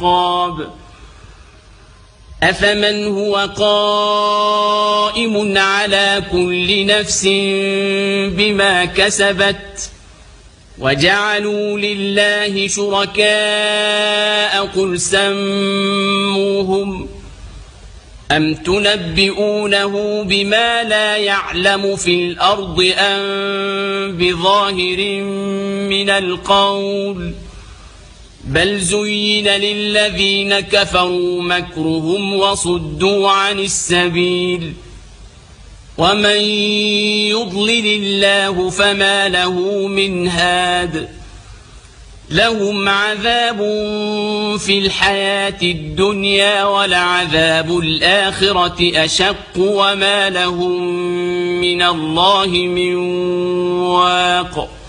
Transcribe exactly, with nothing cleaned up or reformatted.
العقاب أفمن هو قائم على كل نفس بما كسبت وجعلوا لله شركاء قل سموهم أم تنبئونه بما لا يعلم في الأرض أم بظاهر من القول بل زين للذين كفروا مكرهم وصدوا عن السبيل ومن يضلل الله فما له من هاد لهم عذاب في الحياة الدنيا ولعذاب الآخرة أشق وما لهم من الله من واق